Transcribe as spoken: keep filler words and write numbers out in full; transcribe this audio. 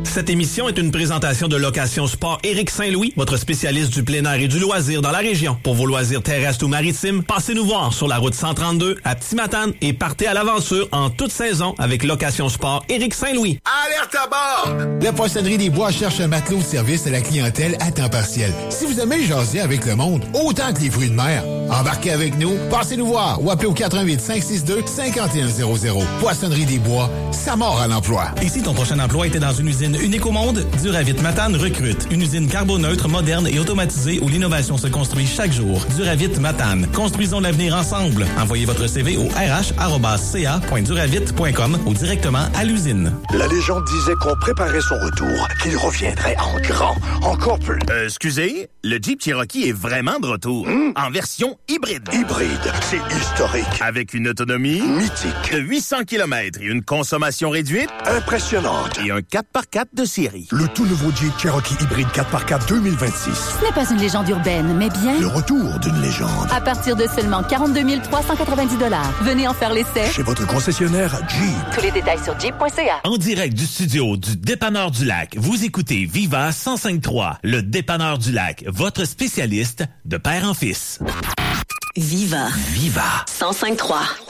Cette émission est une présentation de Location Sport Éric Saint-Louis, votre spécialiste du plein air et du loisir dans la région. Pour vos loisirs terrestres ou maritimes, passez nous voir sur la route cent trente-deux à Petit-Matane et partez à l'aventure en toute saison avec Location Sport Éric Saint-Louis. Alerte à bord! La Poissonnerie des Bois cherche un matelot de service à la clientèle à temps partiel. Si vous aimez jaser avec le monde, autant que les fruits de mer, embarquez avec nous, passez nous voir ou appelez au quatre un huit, cinq six deux, cinq un zéro zéro. Poissonnerie des Bois, ça mord à l'emploi. Et si ton prochain emploi était dans une usine unique au monde, Duravit Matane recrute. Une usine carboneutre, moderne et automatisée où l'innovation se construit chaque jour. Duravit Matane. Construisons l'avenir ensemble. Envoyez votre C V au r h arobase c a point duravit point com ou directement à l'usine. La légende disait qu'on préparait son retour, qu'il reviendrait en grand, encore plus. Euh, excusez, le Jeep Cherokee est vraiment de retour. Mmh. En version hybride. Hybride, c'est historique. Avec une autonomie mythique de huit cents kilomètres et une consommation réduite impressionnante. Et un quatre par quatre de série. Le tout nouveau Jeep Cherokee hybride quatre par quatre deux mille vingt-six. Ce n'est pas une légende urbaine, mais bien le retour d'une légende. À partir de seulement quarante-deux mille trois cent quatre-vingt-dix dollars. Venez en faire l'essai. Chez votre concessionnaire Jeep. Tous les détails sur jeep point c a. En direct du studio du Dépanneur du Lac, vous écoutez Viva cent cinq trois, le Dépanneur du Lac, votre spécialiste de père en fils. Viva. Viva cent cinq trois.